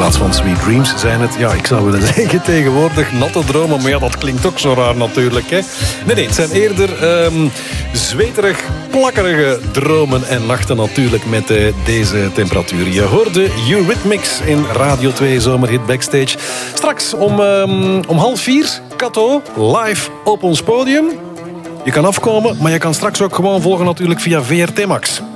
plaats van Sweet Dreams zijn het, ja, ik zou willen zeggen tegenwoordig natte dromen. Maar ja, dat klinkt ook zo raar natuurlijk, hè. Nee, het zijn eerder zweterig, plakkerige dromen en nachten natuurlijk met deze temperatuur. Je hoorde Eurythmics in Radio 2 Zomerhit Backstage. Straks om 3:30, Kato, live op ons podium. Je kan afkomen, maar je kan straks ook gewoon volgen natuurlijk via VRT Max.